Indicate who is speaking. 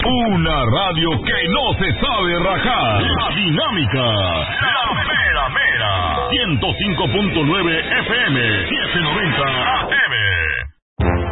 Speaker 1: Una radio que no se sabe rajar. La Dinámica. La mera mera. 105.9 FM. 790 AM.